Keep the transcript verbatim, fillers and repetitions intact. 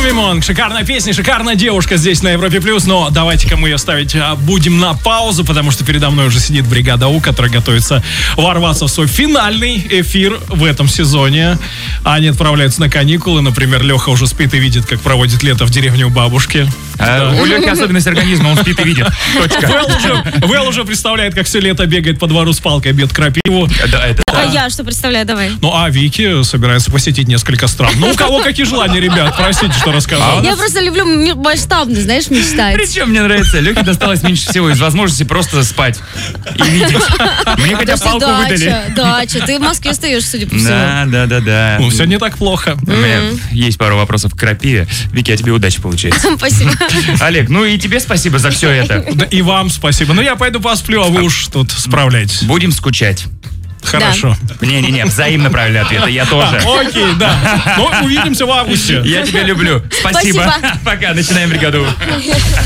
Монк. Шикарная песня, шикарная девушка здесь на Европе Плюс. Но давайте-ка мы ее ставить будем на паузу, потому что передо мной уже сидит бригада У, которая готовится ворваться в свой финальный эфир в этом сезоне. Они отправляются на каникулы. Например, Леха уже спит и видит, как проводит лето в деревне у бабушки. А, да. У Лехи особенность организма, он спит и видит. Точка. Вэл уже, Вэл уже представляет, как все лето бегает по двору с палкой, бьет крапиву. Да, это А да. Я что представляю, давай. Ну, а Вики собирается посетить несколько стран. Ну, у кого какие желания, ребят? Простите, что рассказал. Я просто люблю масштабно, знаешь, мечтать. Причем мне нравится, Лехе досталось меньше всего из возможности просто спать и видеть. Мне хотя бы палку дача, выдали. Дача, ты в Москве стоишь, судя по всему. Да, да, да, да. Ну, все не так плохо. У меня есть пару вопросов к крапиве. Вики, а тебе удачи получается. Спасибо. Олег, ну и тебе спасибо за все это. Да, и вам спасибо. Ну, я пойду посплю, а вы уж тут справляйтесь. Будем скучать. Хорошо. Не-не-не, взаимно правильный ответ, и я тоже. А, окей, да. Ну, увидимся в августе. Я тебя люблю. Спасибо. Спасибо. Пока, начинаем бригаду.